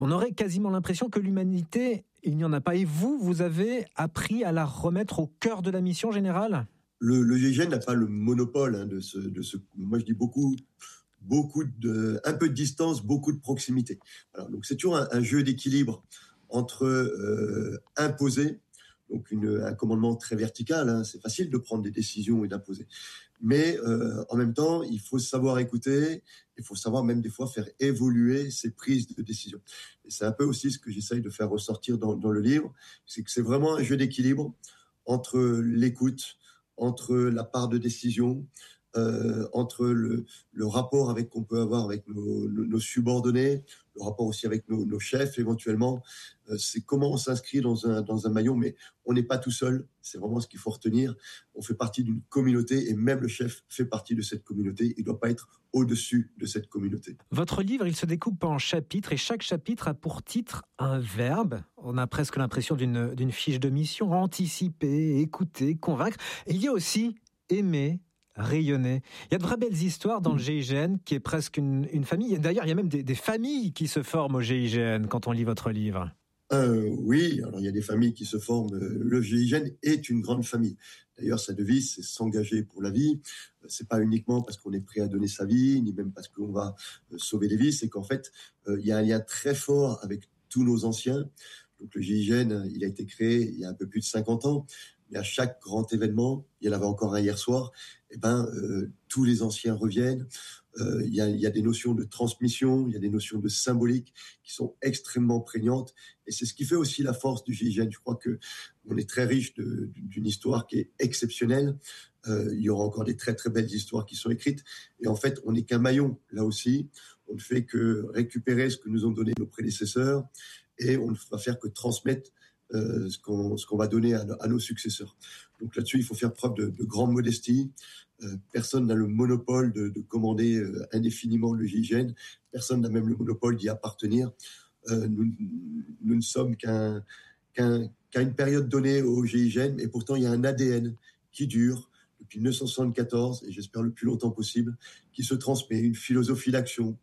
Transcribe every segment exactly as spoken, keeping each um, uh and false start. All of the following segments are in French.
On aurait quasiment l'impression que l'humanité, il n'y en a pas. Et vous, vous avez appris à la remettre au cœur de la mission générale ? Le, le G I G N n'a pas le monopole hein, de, ce, de ce... Moi, je dis beaucoup... beaucoup de, un peu de distance, beaucoup de proximité. Alors, donc c'est toujours un, un jeu d'équilibre entre euh, imposer, donc une, un commandement très vertical, hein, c'est facile de prendre des décisions et d'imposer, mais euh, en même temps, il faut savoir écouter, il faut savoir même des fois faire évoluer ces prises de décision. Et c'est un peu aussi ce que j'essaye de faire ressortir dans, dans le livre, c'est que c'est vraiment un jeu d'équilibre entre l'écoute, entre la part de décision, Euh, entre le, le rapport avec qu'on peut avoir avec nos, nos, nos subordonnés, le rapport aussi avec nos, nos chefs éventuellement. Euh, c'est comment on s'inscrit dans un, dans un maillon, mais on n'est pas tout seul. C'est vraiment ce qu'il faut retenir. On fait partie d'une communauté et même le chef fait partie de cette communauté. Il ne doit pas être au-dessus de cette communauté. Votre livre, il se découpe en chapitres et chaque chapitre a pour titre un verbe. On a presque l'impression d'une, d'une fiche de mission. Anticiper, écouter, convaincre. Et il y a aussi aimer, rayonner. Il y a de vraies belles histoires dans le G I G N qui est presque une, une famille. D'ailleurs, il y a même des, des familles qui se forment au G I G N quand on lit votre livre. Euh, oui, alors il y a des familles qui se forment. Le G I G N est une grande famille. D'ailleurs, sa devise, c'est s'engager pour la vie. C'est pas uniquement parce qu'on est prêt à donner sa vie, ni même parce qu'on va sauver des vies. C'est qu'en fait, euh, il y a un lien très fort avec tous nos anciens. Donc le G I G N, il a été créé il y a un peu plus de cinquante ans. Mais à chaque grand événement, il y en avait encore un hier soir, eh ben, euh, tous les anciens reviennent. Euh, il y a, il y a des notions de transmission, il y a des notions de symbolique qui sont extrêmement prégnantes. Et c'est ce qui fait aussi la force du G I G N. Je crois que on est très riche de, d'une histoire qui est exceptionnelle. Euh, il y aura encore des très très belles histoires qui sont écrites. Et en fait, on n'est qu'un maillon là aussi. On ne fait que récupérer ce que nous ont donné nos prédécesseurs et on ne va faire que transmettre Euh, ce, qu'on, ce qu'on va donner à, à nos successeurs. Donc là-dessus, il faut faire preuve de, de grande modestie. Euh, personne n'a le monopole de, de commander euh, indéfiniment le G I G N. Personne n'a même le monopole d'y appartenir. Euh, nous, nous ne sommes qu'un, qu'un, qu'à une période donnée au G I G N, et pourtant il y a un A D N qui dure depuis dix-neuf cent soixante-quatorze, et j'espère le plus longtemps possible, qui se transmet, une philosophie d'action,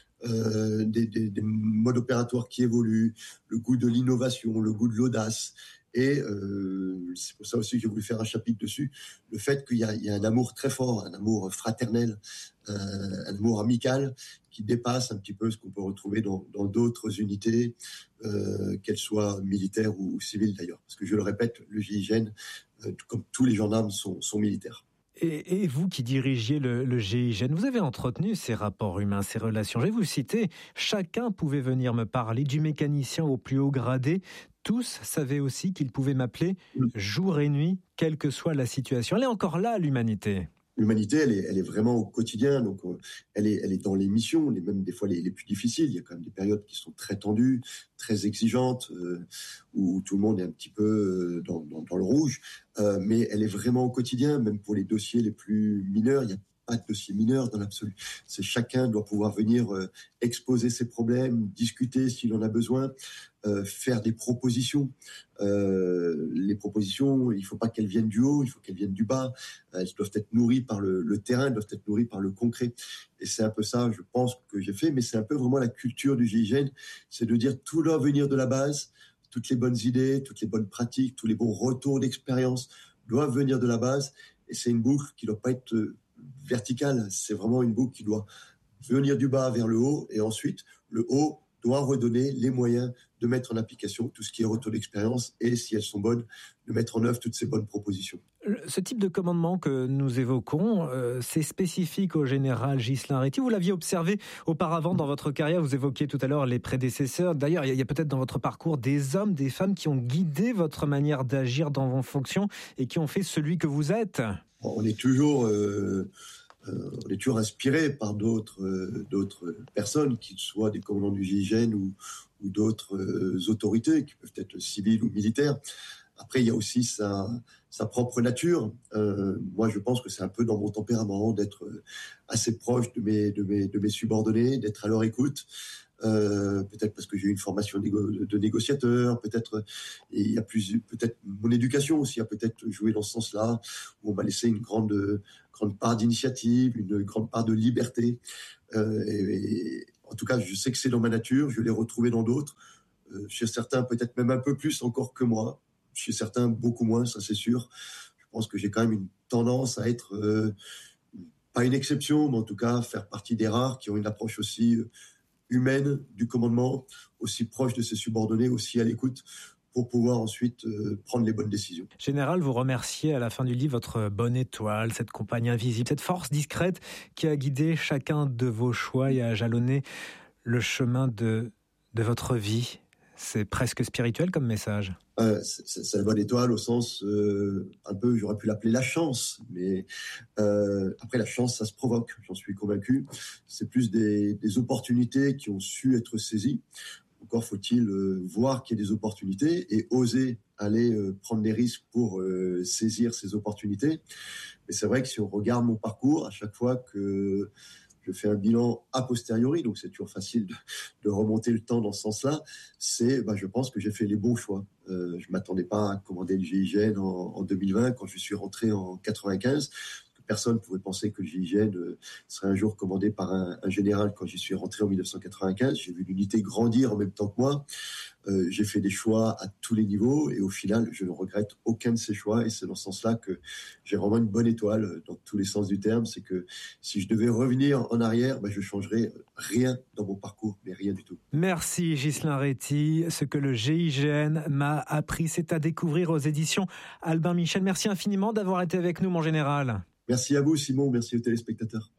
Euh, des, des, des modes opératoires qui évoluent, le goût de l'innovation, le goût de l'audace. Et euh, c'est pour ça aussi que j'ai voulu faire un chapitre dessus, le fait qu'il y a, il y a un amour très fort, un amour fraternel, euh, un amour amical qui dépasse un petit peu ce qu'on peut retrouver dans, dans d'autres unités, euh, qu'elles soient militaires ou, ou civiles d'ailleurs. Parce que je le répète, le G I G N, euh, comme tous les gendarmes, sont, sont militaires. Et, et vous qui dirigiez le, le G I G N, vous avez entretenu ces rapports humains, ces relations. Je vais vous citer, chacun pouvait venir me parler, du mécanicien au plus haut gradé. Tous savaient aussi qu'ils pouvaient m'appeler jour et nuit, quelle que soit la situation. Elle est encore là, l'humanité. L'humanité, elle est, elle est vraiment au quotidien, donc elle est, elle est dans les missions, les, même des fois les, les plus difficiles. Il y a quand même des périodes qui sont très tendues, très exigeantes, euh, où tout le monde est un petit peu dans, dans, dans le rouge. Euh, mais elle est vraiment au quotidien, même pour les dossiers les plus mineurs. Il y a pas de dossier mineur dans l'absolu. C'est chacun doit pouvoir venir euh, exposer ses problèmes, discuter s'il en a besoin, euh, faire des propositions. Euh, les propositions, il faut pas qu'elles viennent du haut, il faut qu'elles viennent du bas. Elles doivent être nourries par le, le terrain, elles doivent être nourries par le concret. Et c'est un peu ça, je pense, que j'ai fait. Mais c'est un peu vraiment la culture du G I G N, c'est de dire tout doit venir de la base. Toutes les bonnes idées, toutes les bonnes pratiques, tous les bons retours d'expérience doivent venir de la base. Et c'est une boucle qui doit pas être euh, verticale. C'est vraiment une boucle qui doit venir du bas vers le haut. Et ensuite, le haut doit redonner les moyens de mettre en application tout ce qui est retour d'expérience et, si elles sont bonnes, de mettre en œuvre toutes ces bonnes propositions. Ce type de commandement que nous évoquons, euh, c'est spécifique au général Ghislain Réty. Vous l'aviez observé auparavant dans votre carrière, vous évoquiez tout à l'heure les prédécesseurs. D'ailleurs, il y a, il y a peut-être dans votre parcours des hommes, des femmes qui ont guidé votre manière d'agir dans vos fonctions et qui ont fait celui que vous êtes. On est toujours... Euh Euh, on est toujours inspiré par d'autres, euh, d'autres personnes, qu'ils soient des commandants du G I G N ou, ou d'autres euh, autorités, qui peuvent être civiles ou militaires. Après, il y a aussi sa, sa propre nature. Euh, moi, je pense que c'est un peu dans mon tempérament d'être assez proche de mes, de mes, de mes subordonnés, d'être à leur écoute. Euh, peut-être parce que j'ai eu une formation de négociateur, peut-être et il y a plus, peut-être mon éducation aussi a peut-être joué dans ce sens-là, où on m'a laissé une grande, grande part d'initiative, une grande part de liberté. Euh, et, et En tout cas, je sais que c'est dans ma nature, je l'ai retrouvé dans d'autres. Euh, chez certains, peut-être même un peu plus encore que moi. Chez certains, beaucoup moins, ça c'est sûr. Je pense que j'ai quand même une tendance à être, euh, pas une exception, mais en tout cas faire partie des rares qui ont une approche aussi euh, humaine du commandement, aussi proche de ses subordonnés, aussi à l'écoute, pour pouvoir ensuite euh, prendre les bonnes décisions. Général, vous remerciez à la fin du livre votre bonne étoile, cette compagne invisible, cette force discrète qui a guidé chacun de vos choix et a jalonné le chemin de, de votre vie. C'est presque spirituel comme message. Euh, c'est, c'est la bonne étoile au sens, euh, un peu, j'aurais pu l'appeler la chance, mais euh, après la chance, ça se provoque, j'en suis convaincu. C'est plus des, des opportunités qui ont su être saisies. Encore faut-il euh, voir qu'il y a des opportunités et oser aller euh, prendre des risques pour euh, saisir ces opportunités. Mais c'est vrai que si on regarde mon parcours, à chaque fois que je fais un bilan a posteriori, donc c'est toujours facile de, de remonter le temps dans ce sens-là, c'est, bah, je pense que j'ai fait les bons choix. Euh, je ne m'attendais pas à commander le G I G N en, en deux mille vingt, quand je suis rentré en quatre-vingt-quinze. Personne ne pouvait penser que le G I G N euh, serait un jour commandé par un, un général quand j'y suis rentré en mille neuf cent quatre-vingt-quinze. J'ai vu l'unité grandir en même temps que moi. Euh, j'ai fait des choix à tous les niveaux et au final, je ne regrette aucun de ces choix. Et c'est dans ce sens-là que j'ai vraiment une bonne étoile dans tous les sens du terme. C'est que si je devais revenir en arrière, ben, je ne changerais rien dans mon parcours, mais rien du tout. Merci Ghislain Réty. Ce que le G I G N m'a appris, c'est à découvrir aux éditions Albin Michel. Merci infiniment d'avoir été avec nous, mon général. Merci à vous, Simon. Merci aux téléspectateurs.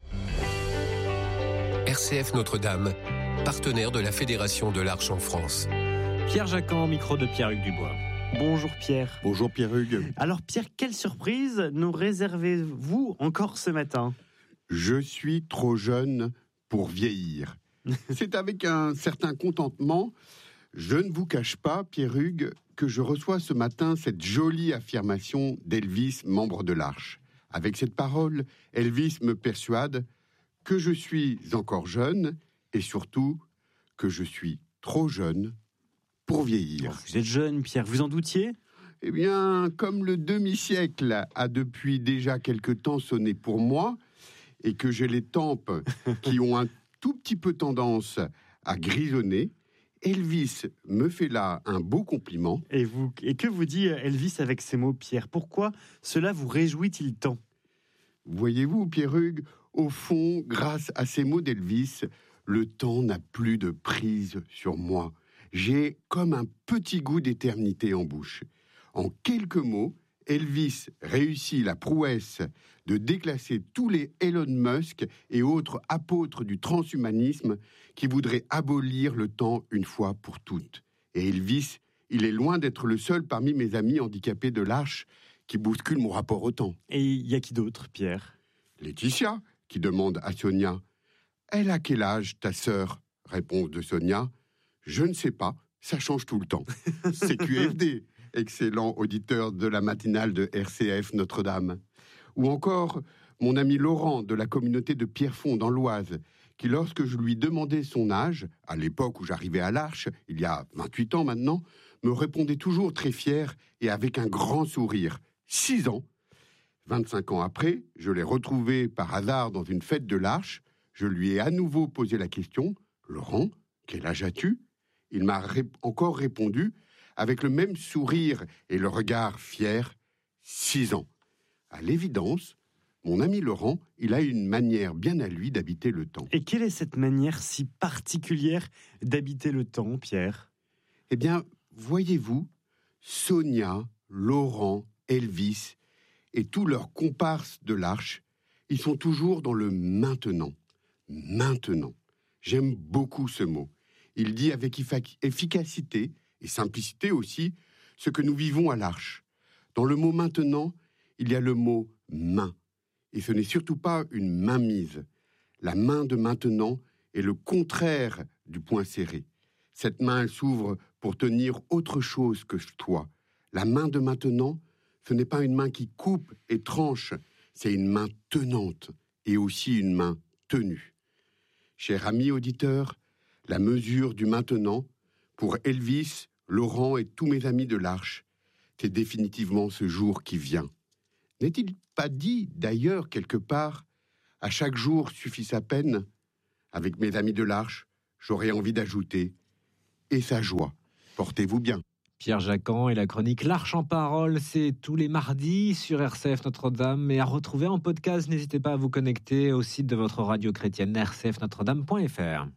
R C F Notre-Dame, partenaire de la Fédération de l'Arche en France. Pierre Jacquin, micro de Pierre-Hugues Dubois. Bonjour Pierre. Bonjour Pierre-Hugues. Alors Pierre, quelle surprise nous réservez-vous encore ce matin ? Je suis trop jeune pour vieillir. C'est avec un certain contentement, je ne vous cache pas, Pierre-Hugues, que je reçois ce matin cette jolie affirmation d'Elvis, membre de l'Arche. Avec cette parole, Elvis me persuade que je suis encore jeune et surtout que je suis trop jeune pour vieillir. Vous êtes jeune, Pierre, vous en doutiez ? Eh bien, comme le demi-siècle a depuis déjà quelque temps sonné pour moi et que j'ai les tempes qui ont un tout petit peu tendance à grisonner, Elvis me fait là un beau compliment. Et, vous, et que vous dit Elvis avec ces mots, Pierre ? Pourquoi cela vous réjouit-il tant ? Voyez-vous, Pierre-Hugues, au fond, grâce à ces mots d'Elvis, le temps n'a plus de prise sur moi. J'ai comme un petit goût d'éternité en bouche. En quelques mots, Elvis réussit la prouesse de déclasser tous les Elon Musk et autres apôtres du transhumanisme qui voudraient abolir le temps une fois pour toutes. Et Elvis, il est loin d'être le seul parmi mes amis handicapés de l'Arche qui bouscule mon rapport au temps. Et il y a qui d'autre, Pierre ? Laetitia, qui demande à Sonia. « Elle a quel âge, ta sœur ?» Réponse de Sonia. « Je ne sais pas, ça change tout le temps. » C'est Q F D, excellent auditeur de la matinale de R C F Notre-Dame. Ou encore mon ami Laurent de la communauté de Pierrefonds dans l'Oise, qui lorsque je lui demandais son âge, à l'époque où j'arrivais à l'Arche, il y a vingt-huit ans maintenant, me répondait toujours très fier et avec un grand sourire. Six ans. vingt-cinq ans après, je l'ai retrouvé par hasard dans une fête de l'Arche. Je lui ai à nouveau posé la question. « Laurent, quel âge as-tu » Il m'a ré- encore répondu, avec le même sourire et le regard fier, « Six ans ». À l'évidence, mon ami Laurent, il a une manière bien à lui d'habiter le temps. Et quelle est cette manière si particulière d'habiter le temps, Pierre ? Eh bien, voyez-vous, Sonia, Laurent, Elvis et tous leurs comparses de l'Arche, ils sont toujours dans le maintenant. Maintenant. J'aime beaucoup ce mot. Il dit avec efficacité et simplicité aussi ce que nous vivons à l'Arche. Dans le mot maintenant, il y a le mot main. Et ce n'est surtout pas une mainmise. La main de maintenant est le contraire du poing serré. Cette main, elle s'ouvre pour tenir autre chose que toi. La main de maintenant, ce n'est pas une main qui coupe et tranche, c'est une main tenante et aussi une main tenue. Cher ami auditeur, la mesure du maintenant, pour Elvis, Laurent et tous mes amis de l'Arche, c'est définitivement ce jour qui vient. N'est-il pas dit, d'ailleurs, quelque part, à chaque jour suffit sa peine ? Avec mes amis de l'Arche, j'aurais envie d'ajouter, et sa joie. Portez-vous bien. Pierre Jacquan et la chronique L'Arche en parole, c'est tous les mardis sur R C F Notre-Dame. Et à retrouver en podcast, n'hésitez pas à vous connecter au site de votre radio chrétienne r c f notre dame point f r.